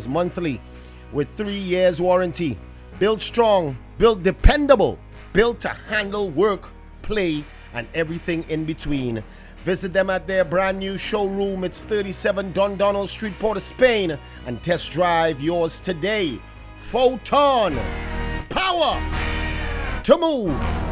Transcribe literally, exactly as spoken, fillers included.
dollars monthly with three years warranty. Built strong, built dependable, built to handle work, play, and everything in between. Visit them at their brand new showroom. It's thirty-seven Dundonald Street, Port of Spain, and test drive yours today. Photon, power to move.